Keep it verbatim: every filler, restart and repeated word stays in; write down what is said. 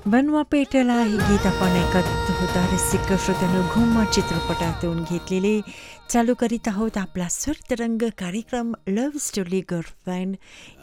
बनवा पेटला हे गीत आपण ऐकत होता. रसिक श्रोत्यानं घुम चित्रपटातून घेतलेले. चालू करीत आहोत आपला स्वरतरंग कार्यक्रम लव्ह स्टोरी गर्लफ्रेंड